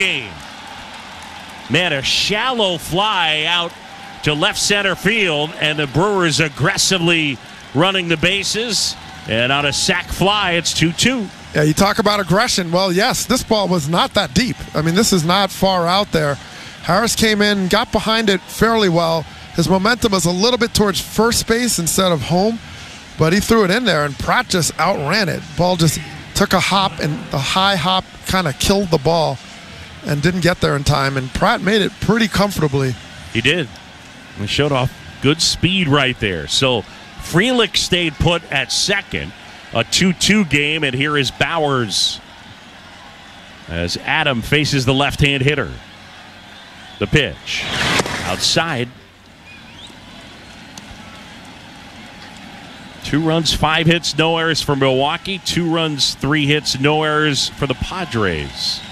game. Man, a shallow fly out to left center field, and the Brewers aggressively running the bases. And on a sac fly, it's 2-2. Yeah, you talk about aggression. Well, yes, this ball was not that deep. I mean, this is not far out there. Harris came in, got behind it fairly well. His momentum was a little bit towards first base instead of home, but he threw it in there, and Pratt just outran it. Ball just took a hop, and the high hop kind of killed the ball and didn't get there in time, and Pratt made it pretty comfortably. He did. He showed off good speed right there. So Frelick stayed put at second. A 2-2 game, and here is Bauers as Adam faces the left-hand hitter. The pitch. Outside. 2 runs, 5 hits, no errors for Milwaukee. 2 runs, 3 hits, no errors for the Padres.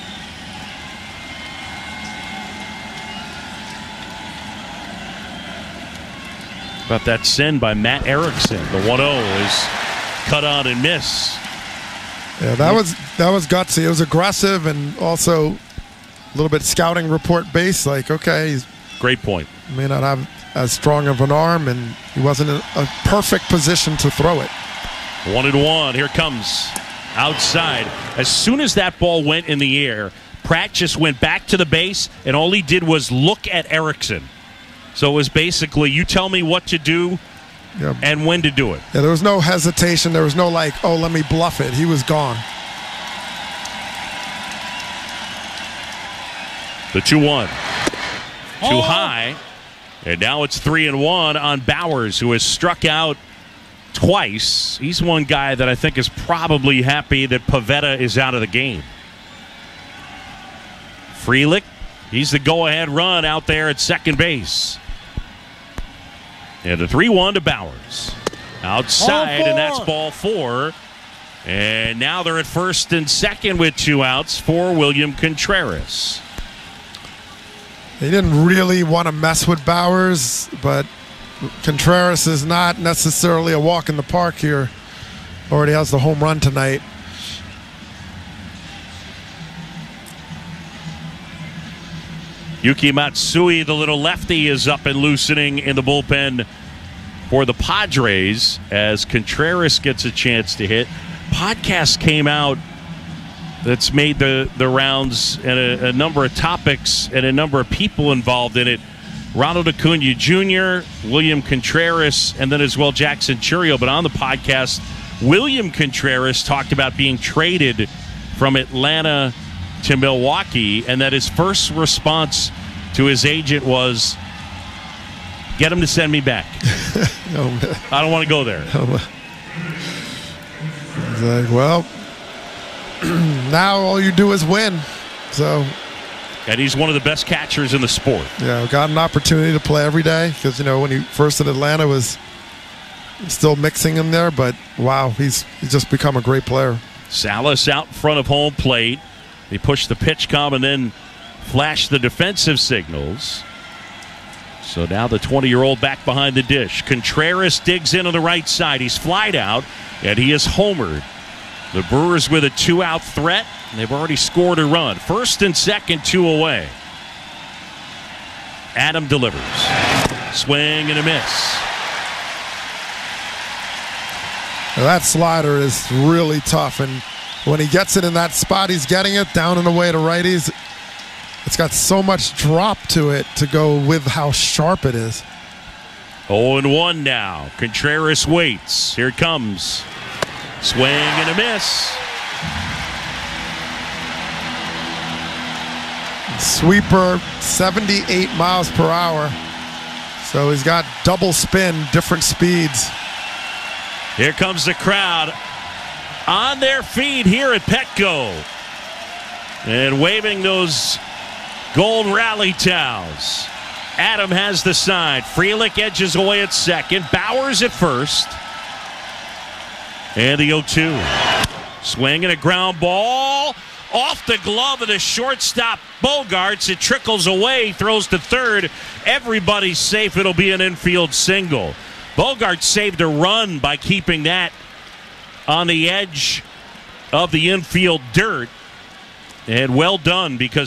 About that send by Matt Erickson. The 1-0 is cut on and miss. Yeah, that was gutsy. It was aggressive and also a little bit scouting report based. Like, okay, he's great point. May not have as strong of an arm, and he wasn't in a perfect position to throw it. 1-1. Here comes outside. As soon as that ball went in the air, Pratt just went back to the base, and all he did was look at Erickson. So it was basically, you tell me what to do and when to do it. Yeah, there was no hesitation. There was no like, oh, let me bluff it. He was gone. The 2-1. Too high. And now it's 3-1 on Bauers, who has struck out twice. He's one guy that I think is probably happy that Pivetta is out of the game. Frelick, he's the go-ahead run out there at second base. And the 3-1 to Bauers. Outside, and that's ball 4. And now they're at first and second with 2 outs for William Contreras. They didn't really want to mess with Bauers, but Contreras is not necessarily a walk in the park here. Already has the home run tonight. Yuki Matsui, the little lefty, is up and loosening in the bullpen for the Padres as Contreras gets a chance to hit. Podcast came out that's made the rounds and a number of topics and a number of people involved in it. Ronald Acuna Jr., William Contreras, and then as well Jackson Chourio. But on the podcast, William Contreras talked about being traded from Atlanta to Milwaukee, and that his first response to his agent was, get him to send me back. I don't want to go there. He's like, well, now all you do is win. So, and he's one of the best catchers in the sport. Yeah, got an opportunity to play every day because, when he first in Atlanta was still mixing him there, but wow, he's just become a great player. Salas out in front of home plate. They push the pitch com and then flash the defensive signals. So now the 20-year-old back behind the dish. Contreras digs in on the right side. He's flied out, and he is homered. The Brewers with a 2-out threat. They've already scored a run. First and second, 2 away. Adam delivers. Swing and a miss. Now that slider is really tough, and when he gets it in that spot, he's getting it down and away to righties. It's got so much drop to it to go with how sharp it is. 0-1 now. Contreras waits. Here it comes. Swing and a miss. Sweeper, 78 miles per hour. So he's got double spin, different speeds. Here comes the crowd on their feet here at Petco and waving those gold rally towels. Adam has the sign. Frelick edges away at second. Bauers at first. And the 0-2. Swing and a ground ball. Off the glove of the shortstop Bogaerts. It trickles away. Throws to third. Everybody's safe. It'll be an infield single. Bogaerts saved a run by keeping that on the edge of the infield dirt. And well done, because